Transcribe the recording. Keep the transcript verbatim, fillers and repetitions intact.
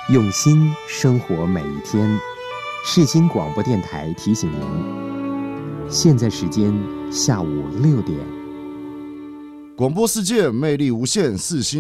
用心生活每一天。世新广播电台提醒您，现在时间下午六点。 广播世界魅力无限，世新